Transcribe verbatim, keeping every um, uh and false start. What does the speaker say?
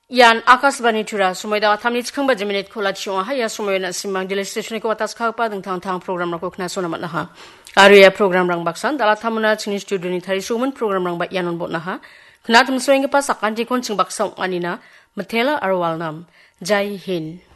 Yan akas bani tura sumai da thamni chkhang ba minute khola chiwa ha ya sumai na simang dile station ko atas kha pa ding thang thang program ra ko khna sona mat na ha aru ya program rang baksan dala thamuna chini studio ni thari suman program rang ba yanon bot na ha khna tum soing pa sakan ji kon ching baksang anina mathela arwal nam jai hind.